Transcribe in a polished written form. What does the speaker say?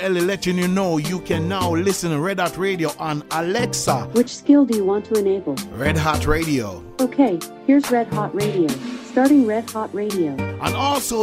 Ellie letting you know you can now listen to Red Hot Radio on Alexa. Which skill do you want to enable? Red Hot Radio. Okay, here's Red Hot Radio. Starting Red Hot Radio. And also